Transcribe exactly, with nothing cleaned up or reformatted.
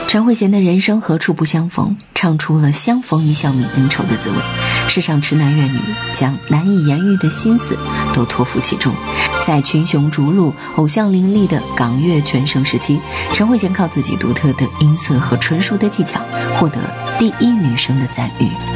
陈慧娴的人生何处不相逢，唱出了相逢一笑泯恩仇的滋味。世上痴男怨女，将难以言喻的心思都托付其中。在群雄逐鹿、偶像林立的港乐全盛时期，陈慧娴靠自己独特的音色和纯熟的技巧，获得第一女生的赞誉。